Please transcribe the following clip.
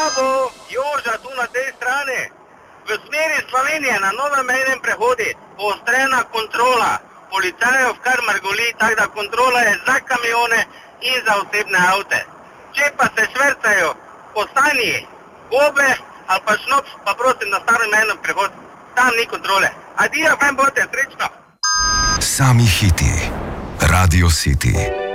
Slabo, Joža, tu na tej strani. V smeri Slovenije na novem mejnem prehodi poostrena kontrola. Policajev kar mrgoli, tako da kontrola je za kamione in za osebne avte. Če pa se švercajo po Stanji, Gobe ali pa Šnops, pa prosim na starem mejnem prehod. Tam ni kontrole. Adijo, fajn bote, srečno. Sami hiti. Radio City.